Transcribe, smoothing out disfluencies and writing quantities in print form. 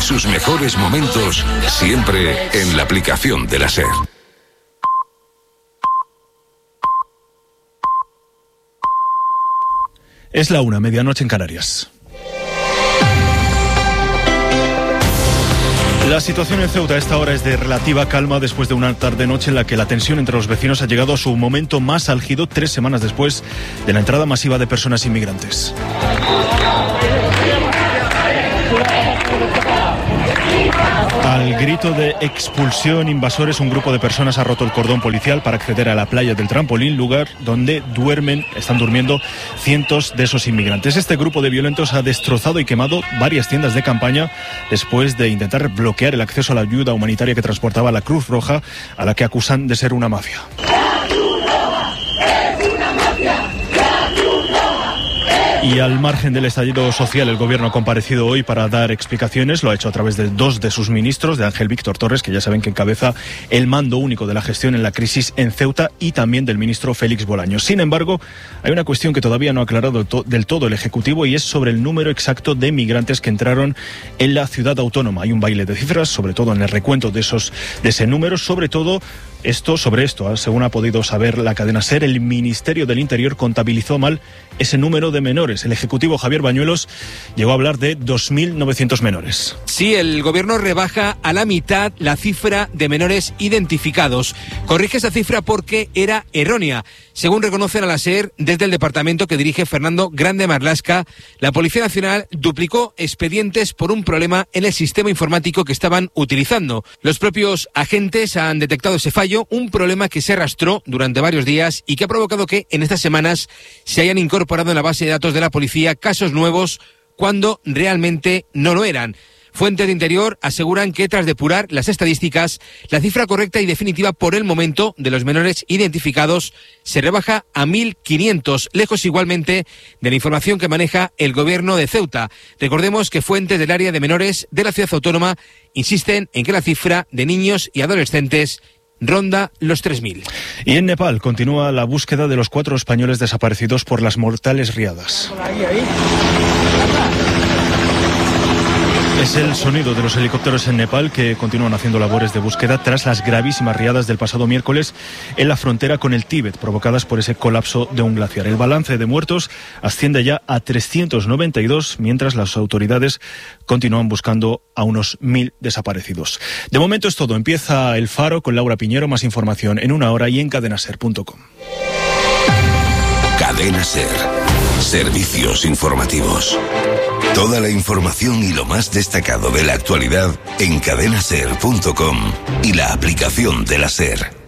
sus mejores momentos, siempre en la aplicación de la SER. Es la 1:00, medianoche en Canarias. La situación en Ceuta a esta hora es de relativa calma después de una tarde-noche en la que la tensión entre los vecinos ha llegado a su momento más álgido 3 semanas después de la entrada masiva de personas inmigrantes. Al grito de expulsión invasores, un grupo de personas ha roto el cordón policial para acceder a la playa del Trampolín, lugar donde están durmiendo cientos de esos inmigrantes. Este grupo de violentos ha destrozado y quemado varias tiendas de campaña después de intentar bloquear el acceso a la ayuda humanitaria que transportaba la Cruz Roja, a la que acusan de ser una mafia. Y al margen del estallido social, el gobierno ha comparecido hoy para dar explicaciones. Lo ha hecho a través de 2 de sus ministros, de Ángel Víctor Torres, que ya saben que encabeza el mando único de la gestión en la crisis en Ceuta, y también del ministro Félix Bolaños. Sin embargo, hay una cuestión que todavía no ha aclarado del todo el Ejecutivo, y es sobre el número exacto de migrantes que entraron en la ciudad autónoma. Hay un baile de cifras, sobre todo en el recuento de ese número, sobre todo. Sobre esto, según ha podido saber la cadena SER, el Ministerio del Interior contabilizó mal ese número de menores. El Ejecutivo, Javier Bañuelos, llegó a hablar de 2.900 menores. Sí, el Gobierno rebaja a la mitad la cifra de menores identificados. Corrige esa cifra porque era errónea. Según reconocen a la SER, desde el departamento que dirige Fernando Grande Marlasca, la Policía Nacional duplicó expedientes por un problema en el sistema informático que estaban utilizando. Los propios agentes han detectado ese fallo, un problema que se arrastró durante varios días y que ha provocado que en estas semanas se hayan incorporado en la base de datos de la policía casos nuevos cuando realmente no lo eran. Fuentes de Interior aseguran que tras depurar las estadísticas, la cifra correcta y definitiva por el momento de los menores identificados se rebaja a 1.500, lejos igualmente de la información que maneja el gobierno de Ceuta. Recordemos que fuentes del área de menores de la ciudad autónoma insisten en que la cifra de niños y adolescentes ronda los 3.000. Y en Nepal continúa la búsqueda de los 4 españoles desaparecidos por las mortales riadas. Es el sonido de los helicópteros en Nepal que continúan haciendo labores de búsqueda tras las gravísimas riadas del pasado miércoles en la frontera con el Tíbet, provocadas por ese colapso de un glaciar. El balance de muertos asciende ya a 392, mientras las autoridades continúan buscando a unos 1.000 desaparecidos. De momento es todo. Empieza El Faro con Laura Piñero. Más información en 1 hora y en cadenaser.com. Cadena SER. Servicios informativos. Toda la información y lo más destacado de la actualidad en cadenaser.com y la aplicación de la SER.